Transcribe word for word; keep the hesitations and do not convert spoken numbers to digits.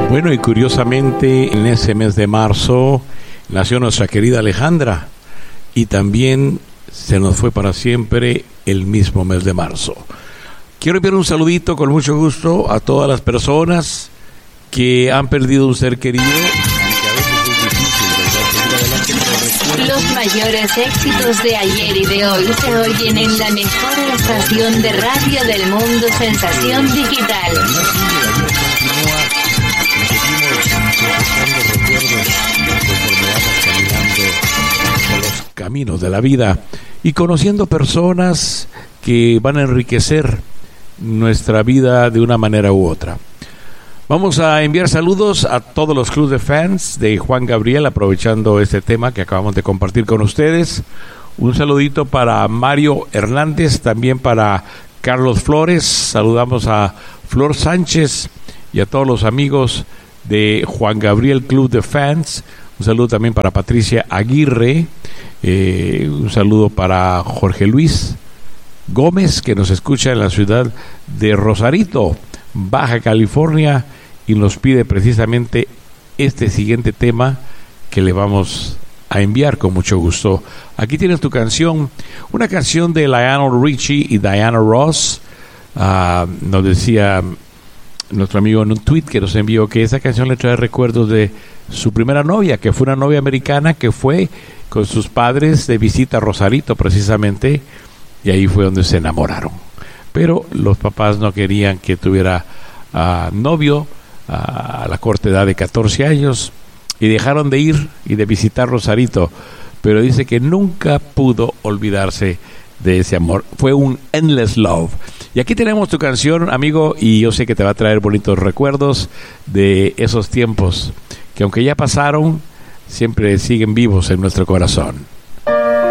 Bueno, y curiosamente en ese mes de marzo nació nuestra querida Alejandra y también se nos fue para siempre el mismo mes de marzo. Quiero enviar un saludito con mucho gusto a todas las personas que han perdido un ser querido. Los mayores éxitos de ayer y de hoy se oyen en la mejor estación de radio del mundo, Sensación Digital. Por los caminos de la vida y conociendo personas que van a enriquecer nuestra vida de una manera u otra. Vamos a enviar saludos a todos los clubes de fans de Juan Gabriel, aprovechando este tema que acabamos de compartir con ustedes. Un saludito para Mario Hernández, también para Carlos Flores. Saludamos a Flor Sánchez y a todos los amigos de Juan Gabriel Club de Fans. Un saludo también para Patricia Aguirre. Eh, un saludo para Jorge Luis Gómez, que nos escucha en la ciudad de Rosarito, Baja California, y nos pide precisamente este siguiente tema que le vamos a enviar con mucho gusto. Aquí tienes tu canción, una canción de Lionel Richie y Diana Ross. Uh, nos decía nuestro amigo en un tweet que nos envió que esa canción le trae recuerdos de su primera novia, que fue una novia americana que fue con sus padres de visita a Rosarito precisamente, y ahí fue donde se enamoraron. Pero los papás no querían que tuviera uh, novio uh, a la corta edad de catorce años y dejaron de ir y de visitar Rosarito, pero dice que nunca pudo olvidarse de ese amor. Fue un endless love. Y aquí tenemos tu canción, amigo, y yo sé que te va a traer bonitos recuerdos de esos tiempos que, aunque ya pasaron, siempre siguen vivos en nuestro corazón.